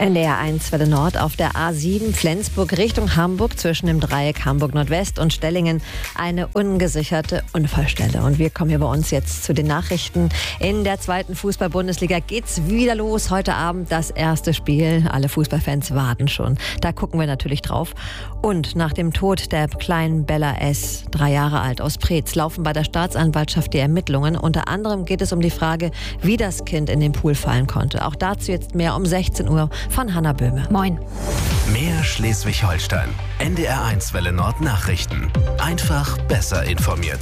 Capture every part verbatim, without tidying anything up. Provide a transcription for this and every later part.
N D R eins Welle Nord auf der A sieben Flensburg Richtung Hamburg zwischen dem Dreieck Hamburg Nordwest und Stellingen eine ungesicherte Unfallstelle. Und wir kommen hier bei uns jetzt zu den Nachrichten. In der zweiten Fußball-Bundesliga geht's wieder los. Heute Abend das erste Spiel. Alle Fußballfans warten schon. Da gucken wir natürlich drauf. Und nach dem Tod der kleinen Bella S., drei Jahre alt, aus Preetz, laufen bei der Staatsanwaltschaft die Ermittlungen. Unter anderem geht es um die Frage, wie das Kind in den Pool fallen konnte. Auch dazu jetzt mehr um sechzehn Uhr von Hanna Böhme. Moin. Mehr Schleswig-Holstein. N D R eins Welle Nord Nachrichten. Einfach besser informiert.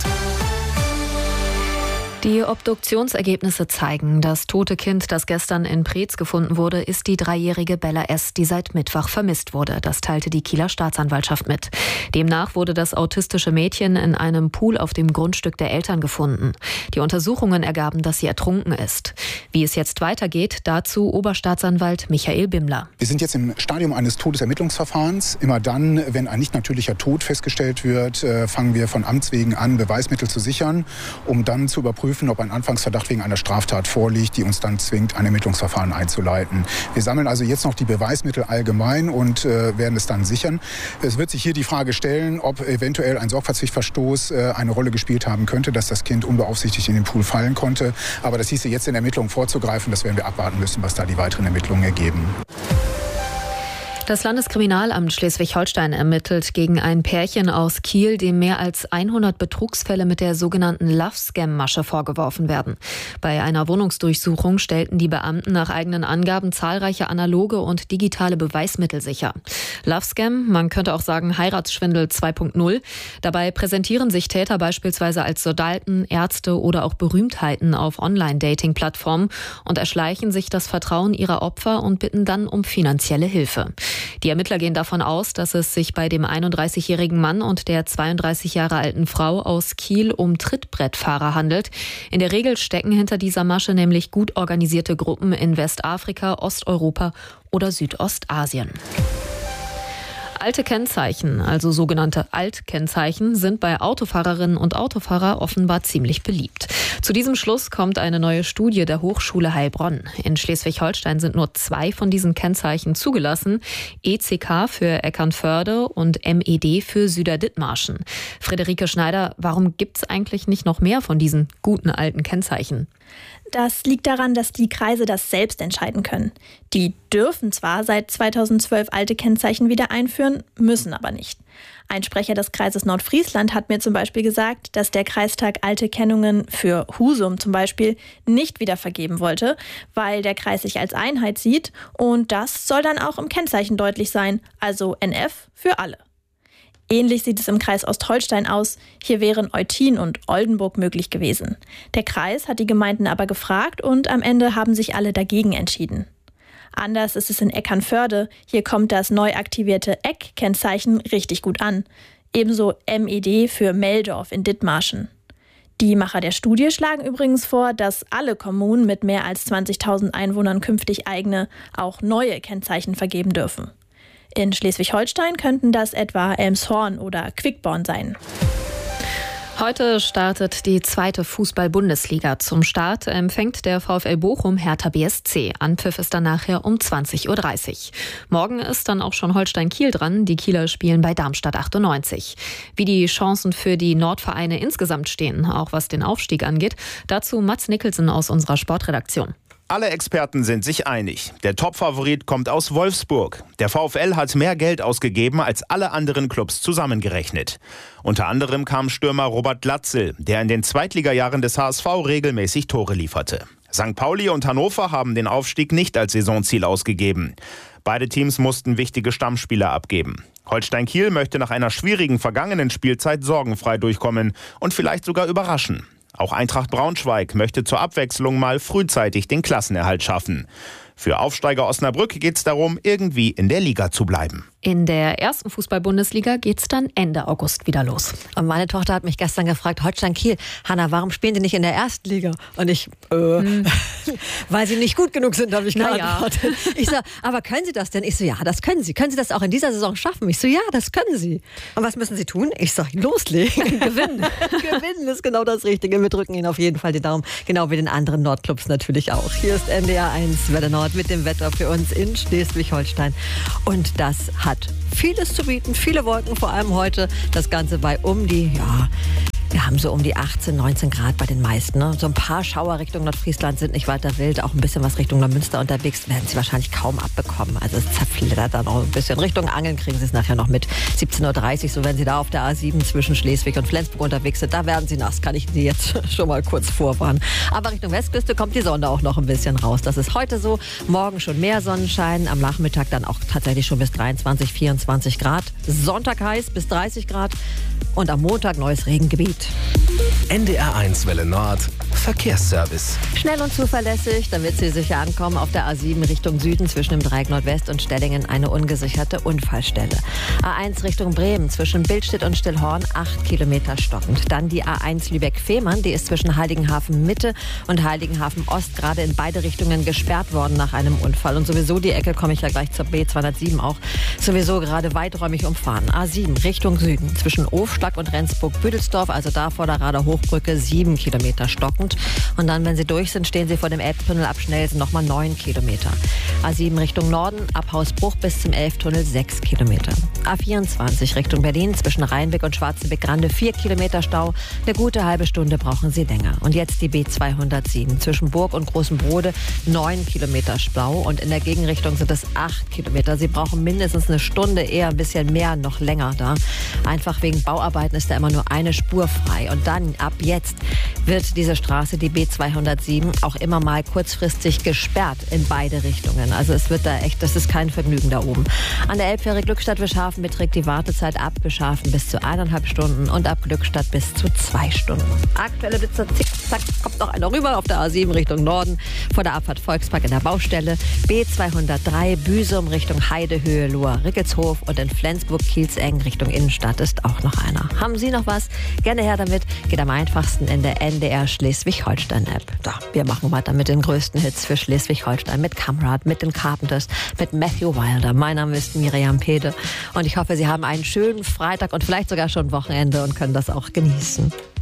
Die Obduktionsergebnisse zeigen, das tote Kind, das gestern in Preetz gefunden wurde, ist die dreijährige Bella S., die seit Mittwoch vermisst wurde. Das teilte die Kieler Staatsanwaltschaft mit. Demnach wurde das autistische Mädchen in einem Pool auf dem Grundstück der Eltern gefunden. Die Untersuchungen ergaben, dass sie ertrunken ist. Wie es jetzt weitergeht, dazu Oberstaatsanwalt Michael Bimmler. Wir sind jetzt im Stadium eines Todesermittlungsverfahrens. Immer dann, wenn ein nicht natürlicher Tod festgestellt wird, fangen wir von Amts wegen an, Beweismittel zu sichern, um dann zu überprüfen, ob ein Anfangsverdacht wegen einer Straftat vorliegt, die uns dann zwingt, ein Ermittlungsverfahren einzuleiten. Wir sammeln also jetzt noch die Beweismittel allgemein und äh, werden es dann sichern. Es wird sich hier die Frage stellen, ob eventuell ein Sorgfaltspflichtverstoß äh, eine Rolle gespielt haben könnte, dass das Kind unbeaufsichtigt in den Pool fallen konnte. Aber das hieße jetzt in Ermittlungen vorzugreifen, das werden wir abwarten müssen, was da die weiteren Ermittlungen ergeben. Das Landeskriminalamt Schleswig-Holstein ermittelt gegen ein Pärchen aus Kiel, dem mehr als hundert Betrugsfälle mit der sogenannten Love-Scam-Masche vorgeworfen werden. Bei einer Wohnungsdurchsuchung stellten die Beamten nach eigenen Angaben zahlreiche analoge und digitale Beweismittel sicher. Love-Scam, man könnte auch sagen Heiratsschwindel zwei Punkt null. Dabei präsentieren sich Täter beispielsweise als Soldaten, Ärzte oder auch Berühmtheiten auf Online-Dating-Plattformen und erschleichen sich das Vertrauen ihrer Opfer und bitten dann um finanzielle Hilfe. Die Ermittler gehen davon aus, dass es sich bei dem einunddreißigjährigen Mann und der zweiunddreißig Jahre alten Frau aus Kiel um Trittbrettfahrer handelt. In der Regel stecken hinter dieser Masche nämlich gut organisierte Gruppen in Westafrika, Osteuropa oder Südostasien. Alte Kennzeichen, also sogenannte Altkennzeichen, sind bei Autofahrerinnen und Autofahrer offenbar ziemlich beliebt. Zu diesem Schluss kommt eine neue Studie der Hochschule Heilbronn. In Schleswig-Holstein sind nur zwei von diesen Kennzeichen zugelassen. E C K für Eckernförde und M E D für Süderdithmarschen. Friederike Schneider, warum gibt es eigentlich nicht noch mehr von diesen guten alten Kennzeichen? Das liegt daran, dass die Kreise das selbst entscheiden können. Die dürfen zwar seit zweitausendzwölf alte Kennzeichen wieder einführen, müssen aber nicht. Ein Sprecher des Kreises Nordfriesland hat mir zum Beispiel gesagt, dass der Kreistag alte Kennungen für Husum zum Beispiel nicht wieder vergeben wollte, weil der Kreis sich als Einheit sieht und das soll dann auch im Kennzeichen deutlich sein, also N F für alle. Ähnlich sieht es im Kreis Ostholstein aus. Hier wären Eutin und Oldenburg möglich gewesen. Der Kreis hat die Gemeinden aber gefragt und am Ende haben sich alle dagegen entschieden. Anders ist es in Eckernförde. Hier kommt das neu aktivierte Eck-Kennzeichen richtig gut an. Ebenso M E D für Meldorf in Dithmarschen. Die Macher der Studie schlagen übrigens vor, dass alle Kommunen mit mehr als zwanzigtausend Einwohnern künftig eigene, auch neue Kennzeichen vergeben dürfen. In Schleswig-Holstein könnten das etwa Elmshorn oder Quickborn sein. Heute startet die zweite Fußball-Bundesliga. Zum Start empfängt der VfL Bochum Hertha B S C. Anpfiff ist dann nachher um zwanzig Uhr dreißig. Morgen ist dann auch schon Holstein-Kiel dran. Die Kieler spielen bei Darmstadt achtundneunzig. Wie die Chancen für die Nordvereine insgesamt stehen, auch was den Aufstieg angeht, dazu Mats Nicholson aus unserer Sportredaktion. Alle Experten sind sich einig. Der Topfavorit kommt aus Wolfsburg. Der VfL hat mehr Geld ausgegeben als alle anderen Clubs zusammengerechnet. Unter anderem kam Stürmer Robert Glatzel, der in den Zweitligajahren des H S V regelmäßig Tore lieferte. Sankt Pauli und Hannover haben den Aufstieg nicht als Saisonziel ausgegeben. Beide Teams mussten wichtige Stammspieler abgeben. Holstein Kiel möchte nach einer schwierigen vergangenen Spielzeit sorgenfrei durchkommen und vielleicht sogar überraschen. Auch Eintracht Braunschweig möchte zur Abwechslung mal frühzeitig den Klassenerhalt schaffen. Für Aufsteiger Osnabrück geht es darum, irgendwie in der Liga zu bleiben. In der ersten Fußball-Bundesliga geht's dann Ende August wieder los. Und meine Tochter hat mich gestern gefragt, Holstein Kiel, Hanna, warum spielen die nicht in der ersten Liga? Und ich, äh, hm. weil sie nicht gut genug sind, habe ich geantwortet. Ja. Ich so, aber können Sie das denn? Ich so, ja, das können Sie. Können Sie das auch in dieser Saison schaffen? Ich so, ja, das können Sie. Und was müssen Sie tun? Ich so, loslegen. Gewinnen. Gewinnen ist genau das Richtige. Wir drücken Ihnen auf jeden Fall die Daumen, genau wie den anderen Nordclubs natürlich auch. Hier ist N D R eins Welle Nord. Nord mit dem Wetter für uns in Schleswig-Holstein. Und das hat vieles zu bieten, viele Wolken, vor allem heute. Das Ganze bei um die, ja, wir haben so um die achtzehn, neunzehn Grad bei den meisten. Ne? So ein paar Schauer Richtung Nordfriesland sind nicht weiter wild. Auch ein bisschen was Richtung Neumünster unterwegs werden sie wahrscheinlich kaum abbekommen. Also es zerflittert dann auch ein bisschen. Richtung Angeln kriegen sie es nachher noch mit. siebzehn Uhr dreißig, so wenn sie da auf der A sieben zwischen Schleswig und Flensburg unterwegs sind, da werden sie nass. Kann ich sie jetzt schon mal kurz vorwarnen. Aber Richtung Westküste kommt die Sonne auch noch ein bisschen raus. Das ist heute so. Morgen schon mehr Sonnenschein. Am Nachmittag dann auch tatsächlich schon bis dreiundzwanzig, vierundzwanzig Grad. Sonntag heiß bis dreißig Grad. Und am Montag neues Regengebiet. N D R eins Welle Nord, Verkehrsservice. Schnell und zuverlässig, damit Sie sicher ankommen. Auf der A sieben Richtung Süden zwischen dem Dreieck Nordwest und Stellingen eine ungesicherte Unfallstelle. A eins Richtung Bremen zwischen Billstedt und Stillhorn acht Kilometer stockend. Dann die A eins Lübeck-Fehmarn, die ist zwischen Heiligenhafen Mitte und Heiligenhafen Ost gerade in beide Richtungen gesperrt worden nach einem Unfall. Und sowieso die Ecke, komme ich ja gleich zur B zweihundertsieben auch, sowieso gerade weiträumig umfahren. A sieben Richtung Süden zwischen Ofstack und Rendsburg-Büdelsdorf, also da vor der Rader Hochbrücke sieben Kilometer stockend. Und dann, wenn Sie durch sind, stehen Sie vor dem Elbtunnel ab Schnellsen nochmal neun Kilometer. A sieben Richtung Norden, ab Hausbruch bis zum Elbtunnel sechs Kilometer. A vierundzwanzig Richtung Berlin zwischen Rheinbeck und Schwarzenbeck-Grande vier Kilometer Stau. Eine gute halbe Stunde brauchen Sie länger. Und jetzt die B zweihundertsieben zwischen Burg und Großem Brode neun Kilometer Stau. Und in der Gegenrichtung sind es acht Kilometer. Sie brauchen mindestens eine Stunde, eher ein bisschen mehr, noch länger da. Einfach wegen Bauarbeiten ist da immer nur eine Spur frei. Und dann, ab jetzt, wird diese Straße, die B zweihundertsieben, auch immer mal kurzfristig gesperrt in beide Richtungen. Also es wird da echt, das ist kein Vergnügen da oben. An der Elbfähre Glückstadt-Wischhafen beträgt die Wartezeit ab Wischhafen bis zu eineinhalb Stunden und ab Glückstadt bis zu zwei Stunden. Aktuelle Blitzer, zickzack, kommt noch einer rüber auf der A sieben Richtung Norden, vor der Abfahrt Volkspark in der Baustelle. B zweihundertdrei Büsum Richtung Heidehöhe, Lohr-Rickelshof und in Flensburg-Kielzeng Richtung Innenstadt ist auch noch einer. Haben Sie noch was? Gerne her damit. Geht am einfachsten in der N D R Schleswig-Holstein-App. Da, wir machen weiter mit den größten Hits für Schleswig-Holstein, mit Kamrat, mit den Carpenters, mit Matthew Wilder. Mein Name ist Miriam Pede und ich hoffe, Sie haben einen schönen Freitag und vielleicht sogar schon Wochenende und können das auch genießen.